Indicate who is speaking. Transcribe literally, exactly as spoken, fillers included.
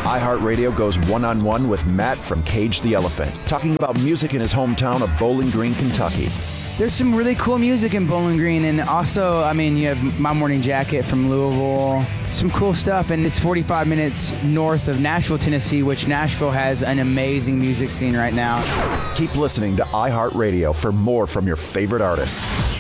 Speaker 1: iHeartRadio goes one-on-one with Matt from Cage the Elephant, talking about music in his hometown of Bowling Green, Kentucky.
Speaker 2: There's some really cool music in Bowling Green, and also, I mean, you have My Morning Jacket from Louisville, some cool stuff, and it's forty-five minutes north of Nashville, Tennessee, which Nashville has an amazing music scene right now.
Speaker 1: Keep listening to iHeartRadio for more from your favorite artists.